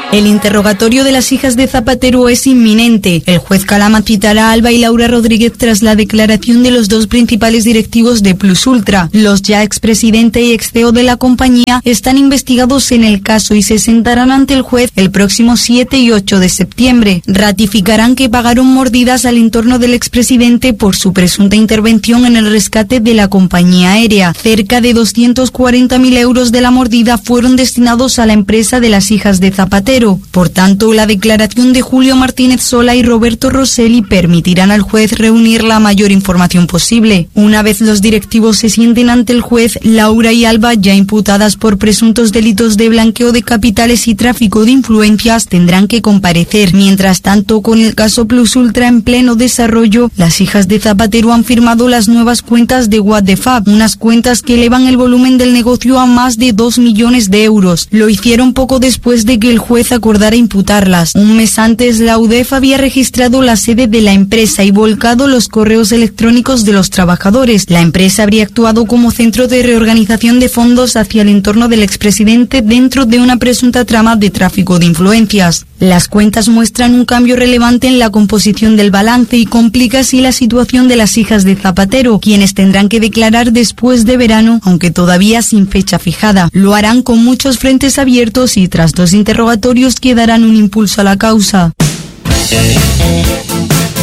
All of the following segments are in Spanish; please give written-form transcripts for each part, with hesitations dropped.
El interrogatorio de las hijas de Zapatero es inminente. El juez Calama citará a Alba y Laura Rodríguez tras la declaración de los dos principales directivos de Plus Ultra. Los ya expresidente y ex CEO de la compañía están investigados en el caso y se sentarán ante el juez el próximo 7 y 8 de septiembre. Ratificarán que pagaron mordidas al entorno del expresidente por su presunta intervención en el rescate de la compañía aérea. Cerca de 240.000 euros de la mordida fueron destinados a la empresa de las hijas de Zapatero. Por tanto, la declaración de Julio Martínez Sola y Roberto Rosselli permitirán al juez reunir la mayor información posible. Una vez los directivos se sienten ante el juez, Laura y Alba, ya imputadas por presuntos delitos de blanqueo de capitales y tráfico de influencias, tendrán que comparecer. Mientras tanto, con el caso Plus Ultra en pleno desarrollo, las hijas de Zapatero han firmado las nuevas cuentas de What the Fab, unas cuentas que elevan el volumen del negocio a más de 2 millones de euros. Lo hicieron poco después de que el juez acordara imputarlas. Un mes antes, la UDEF había registrado la sede de la empresa y volcado los correos electrónicos de los trabajadores. La empresa habría actuado como centro de reorganización de fondos hacia el entorno del expresidente dentro de una presunta trama de tráfico de influencias. Las cuentas muestran un cambio relevante en la composición del balance y complica así la situación de las hijas de Zapatero, quienes tendrán que declarar después de verano, aunque todavía sin fecha fijada. Lo harán con muchos frentes abiertos y tras 2 interrogatorios que darán un impulso a la causa.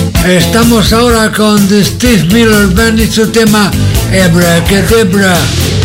Estamos ahora con Steve Miller Band y su tema Abracadabra.